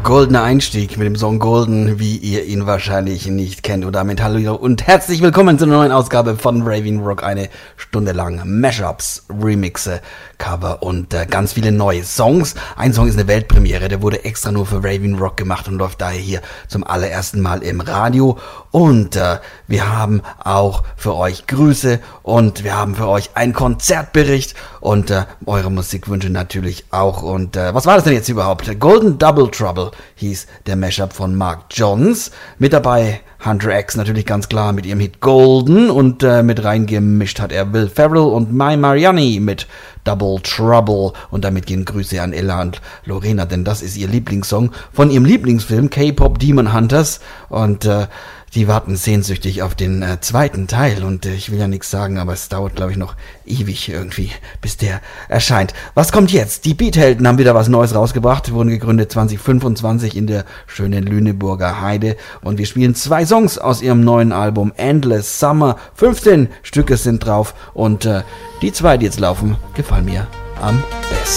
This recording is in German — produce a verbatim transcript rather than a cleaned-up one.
goldener Einstieg mit dem Song Golden, wie ihr ihn wahrscheinlich nicht kennt. Und damit hallo und herzlich willkommen zu einer neuen Ausgabe von Raving Rock. Eine Stunde lang Mashups, Remixe, Cover und äh, ganz viele neue Songs. Ein Song ist eine Weltpremiere, der wurde extra nur für Raving Rock gemacht und läuft daher hier zum allerersten Mal im Radio. Und äh, wir haben auch für euch Grüße und wir haben für euch einen Konzertbericht und äh, eure Musikwünsche natürlich auch. Und äh, was war das denn jetzt überhaupt? Golden Double Trouble hieß der Mashup von Mark Johns. Mit dabei Hunter X natürlich ganz klar mit ihrem Hit Golden und äh, mit reingemischt hat er Will Ferrell und My Mariani mit Double Trouble. Und damit gehen Grüße an Ella und Lorena, denn das ist ihr Lieblingssong von ihrem Lieblingsfilm K-Pop Demon Hunters. Und äh, die warten sehnsüchtig auf den äh, zweiten Teil und äh, ich will ja nichts sagen, aber es dauert, glaube ich, noch ewig irgendwie, bis der erscheint. Was kommt jetzt? Die Beathelden haben wieder was Neues rausgebracht, wurden gegründet zwanzig fünfundzwanzig in der schönen Lüneburger Heide und wir spielen zwei Songs aus ihrem neuen Album Endless Summer. fünfzehn Stücke sind drauf und äh, die zwei, die jetzt laufen, gefallen mir am besten.